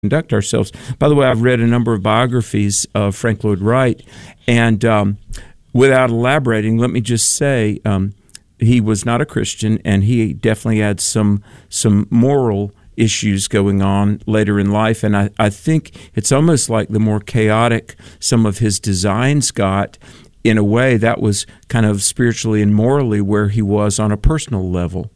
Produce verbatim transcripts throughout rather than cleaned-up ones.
conduct ourselves. By the way, I've read a number of biographies of Frank Lloyd Wright, and um, without elaborating, let me just say um, he was not a Christian, and he definitely had some some moral issues going on later in life, and I, I think it's almost like the more chaotic some of his designs got, in a way, that was kind of spiritually and morally where he was on a personal level.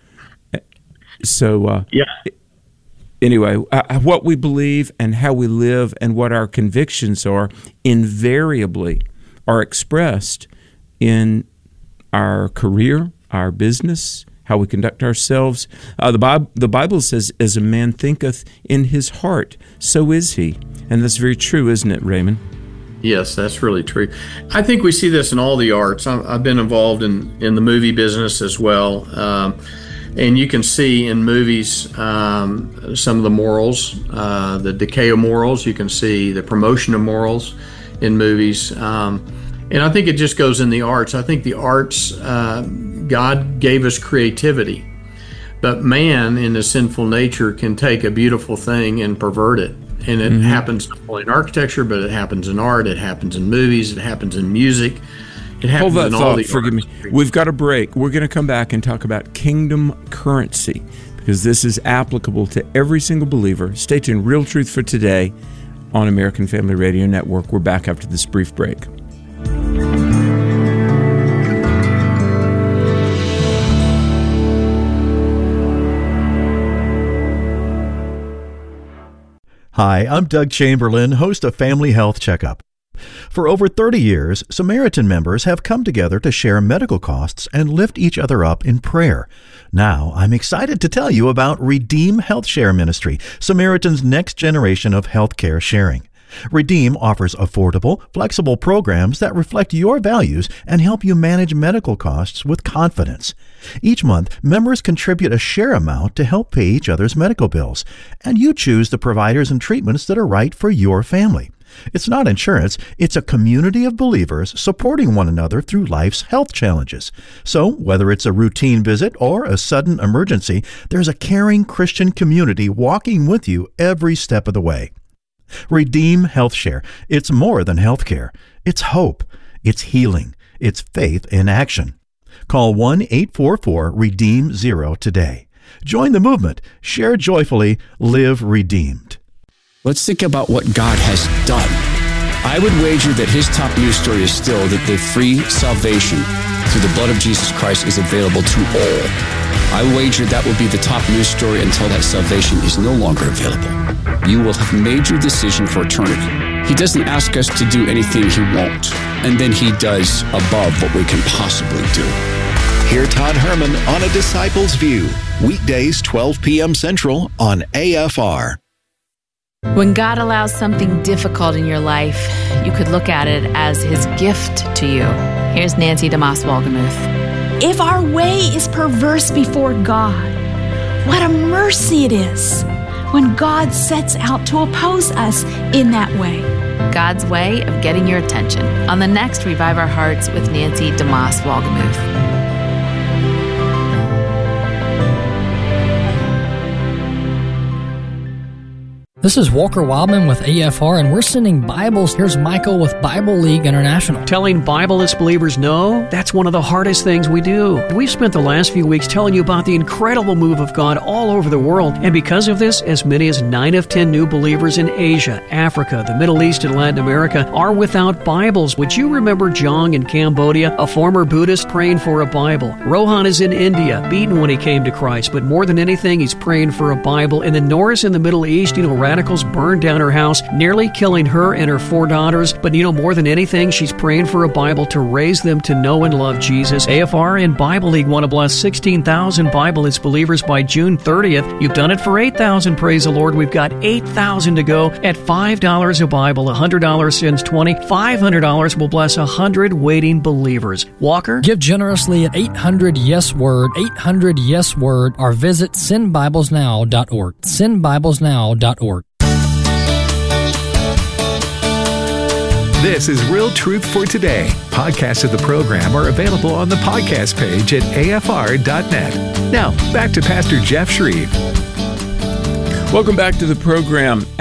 So, uh, yeah. Anyway, uh, what we believe and how we live and what our convictions are invariably are expressed in our career, our business, how we conduct ourselves. Uh, the, Bible, the Bible says, as a man thinketh in his heart, so is he. And that's very true, isn't it, Raymond? Yes, that's really true. I think we see this in all the arts. I've been involved in, in the movie business as well. Um, And you can see in movies um, some of the morals, uh, the decay of morals. You can see the promotion of morals in movies. Um, and I think it just goes in the arts. I think the arts, uh, God gave us creativity. But man, in his sinful nature, can take a beautiful thing and pervert it. And it mm-hmm. happens not only in architecture, but it happens in art, it happens in movies, it happens in music. Hold that thought, forgive me. We've got a break. We're going to come back and talk about kingdom currency, because this is applicable to every single believer. Stay tuned. Real Truth for Today on American Family Radio Network. We're back after this brief break. Hi, I'm Doug Chamberlain, host of Family Health Checkup. For over thirty years, Samaritan members have come together to share medical costs and lift each other up in prayer. Now, I'm excited to tell you about Redeem Health Share Ministry, Samaritan's next generation of healthcare sharing. Redeem offers affordable, flexible programs that reflect your values and help you manage medical costs with confidence. Each month, members contribute a share amount to help pay each other's medical bills, and you choose the providers and treatments that are right for your family. It's not insurance, it's a community of believers supporting one another through life's health challenges. So, whether it's a routine visit or a sudden emergency, there's a caring Christian community walking with you every step of the way. Redeem Health Share. It's more than healthcare. It's hope. It's healing. It's faith in action. Call one eight four four REDEEM zero today. Join the movement. Share joyfully. Live redeemed. Let's think about what God has done. I would wager that his top news story is still that the free salvation through the blood of Jesus Christ is available to all. I wager that will be the top news story until that salvation is no longer available. You will have made your decision for eternity. He doesn't ask us to do anything he won't, and then he does above what we can possibly do. Hear Todd Herman on A Disciple's View, weekdays twelve p.m. Central on A F R. When God allows something difficult in your life, you could look at it as his gift to you. Here's Nancy DeMoss Wolgemuth. If our way is perverse before God, what a mercy it is when God sets out to oppose us in that way. God's way of getting your attention on the next Revive Our Hearts with Nancy DeMoss Wolgemuth. This is Walker Wildman with A F R, and we're sending Bibles. Here's Michael with Bible League International. Telling Bibleless believers no, that's one of the hardest things we do. We've spent the last few weeks telling you about the incredible move of God all over the world, and because of this, as many as nine of ten new believers in Asia, Africa, the Middle East, and Latin America are without Bibles. Would you remember Jong in Cambodia, a former Buddhist praying for a Bible? Rohan is in India, beaten when he came to Christ, but more than anything, he's praying for a Bible. And then Norris in the Middle East, you know, radicals burned down her house, nearly killing her and her four daughters. But you know, more than anything, she's praying for a Bible to raise them to know and love Jesus. A F R and Bible League want to bless sixteen thousand Bibleless believers by June thirtieth. You've done it for eight thousand, praise the Lord. We've got eight thousand to go at five dollars a Bible. one hundred dollars sends twenty. five hundred dollars will bless one hundred waiting believers. Walker? Give generously at eight hundred yes word, eight hundred yes word, or visit send bibles now dot org. send bibles now dot org. This is Real Truth for Today. Podcasts of the program are available on the podcast page at A F R dot net. Now, back to Pastor Jeff Shreve. Welcome back to the program.